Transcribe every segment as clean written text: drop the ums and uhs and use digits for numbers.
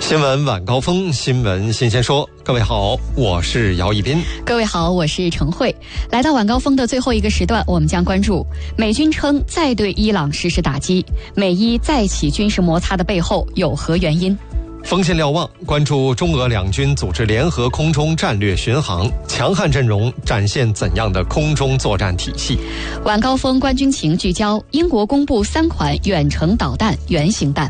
新闻晚高峰，新闻新鲜说。各位好，我是姚一斌。 各位好，我是程慧。来到晚高峰的最后一个时段，我们将关注美军称再对伊朗实施打击，美伊再起军事摩擦的背后有何原因？ 锋线瞭望，关注中俄两军组织联合空中战略巡航，强悍阵容展现怎样的空中作战体系？ 晚高峰观军情聚焦，英国公布3款远程导弹原型弹。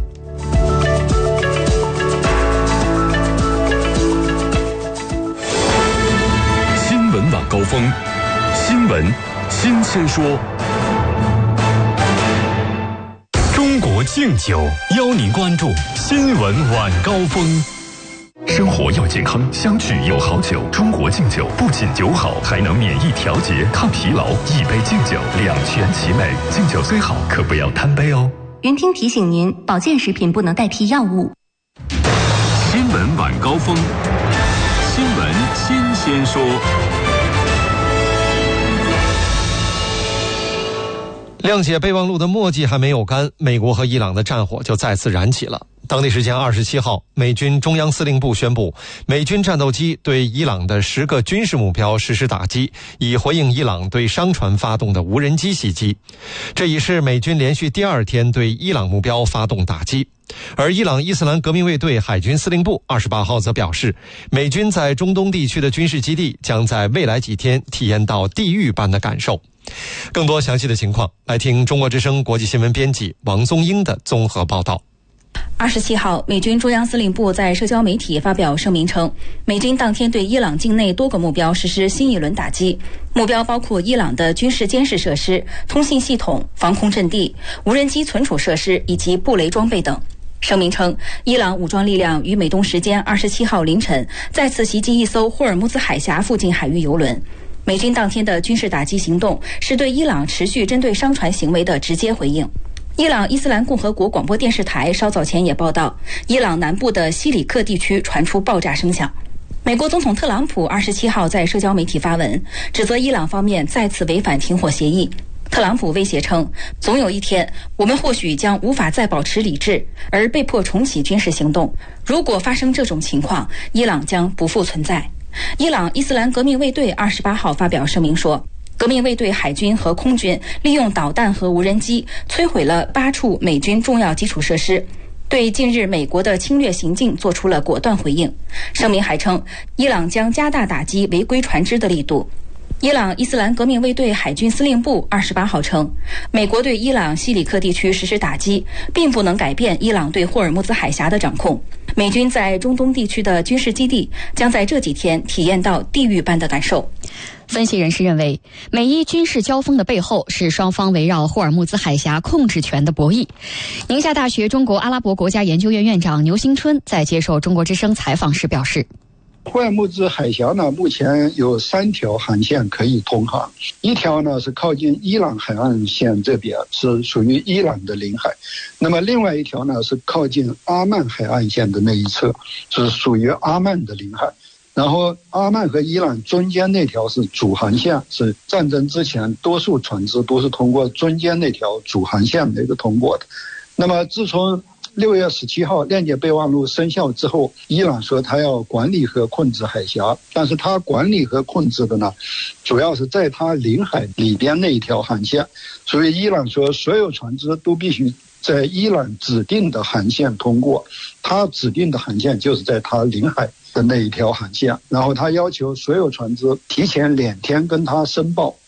新闻晚高峰，新闻新鲜说。中国敬酒邀您关注新闻晚高峰。生活要健康，相聚有好酒。中国敬酒不仅酒好，还能免疫调节、抗疲劳。一杯敬酒，两全其美。敬酒虽好，可不要贪杯哦。 云听提醒您，保健食品不能代替药物。 新闻晚高峰，新闻新鲜说。 谅解备忘录的墨迹还没有干，美国和伊朗的战火就再次燃起了。当地时间27号，美军中央司令部宣布，美军战斗机对伊朗的10个军事目标实施打击，以回应伊朗对商船发动的无人机袭击。这已是美军连续第2天对伊朗目标发动打击。而伊朗伊斯兰革命卫队海军司令部28号则表示，美军在中东地区的军事基地将在未来几天体验到地狱般的感受。更多详细的情况，来听中国之声国际新闻编辑王宗英的综合报道。 27号，美军中央司令部在社交媒体发表声明称，美军当天对伊朗境内多个目标实施新一轮打击，目标包括伊朗的军事监视设施、通信系统、防空阵地、无人机存储设施以及布雷装备等。声明称，伊朗武装力量于美东时间27号凌晨再次袭击一艘霍尔木兹海峡附近海域油轮。美军当天的军事打击行动是对伊朗持续针对商船行为的直接回应。伊朗伊斯兰共和国广播电视台稍早前也报道，伊朗南部的西里克地区传出爆炸声响。美国总统特朗普27号在社交媒体发文，指责伊朗方面再次违反停火协议。特朗普威胁称，总有一天我们或许将无法再保持理智，而被迫重启军事行动。如果发生这种情况，伊朗将不复存在。伊朗伊斯兰革命卫队28号发表声明说，革命卫队海军和空军利用导弹和无人机摧毁了8处美军重要基础设施，对近日美国的侵略行径做出了果断回应。声明还称，伊朗将加大打击违规船只的力度。伊朗伊斯兰革命卫队海军司令部28号称，美国对伊朗西里克地区实施打击，并不能改变伊朗对霍尔木兹海峡的掌控。美军在中东地区的军事基地将在这几天体验到地狱般的感受。 分析人士认为，美伊军事交锋的背后是双方围绕霍尔木兹海峡控制权的博弈。宁夏大学中国阿拉伯国家研究院院长牛兴春在接受中国之声采访时表示， 霍尔木兹海峡呢，目前有3条航线可以通航，一条呢是靠近伊朗海岸线这边，是属于伊朗的领海，那么另外一条呢是靠近阿曼海岸线的那一侧，是属于阿曼的领海。然后阿曼和伊朗中间那条是主航线，是战争之前多数船只都是通过中间那条主航线那个通过的。那么自从6月17号谅解备忘录生效之后，伊朗说他要管理和控制海峡，但是他管理和控制的呢，主要是在他领海里边那一条航线，所以伊朗说所有船只都必须在伊朗指定的航线通过，他指定的航线就是在他领海的那一条航线，然后他要求所有船只提前2天跟他申报。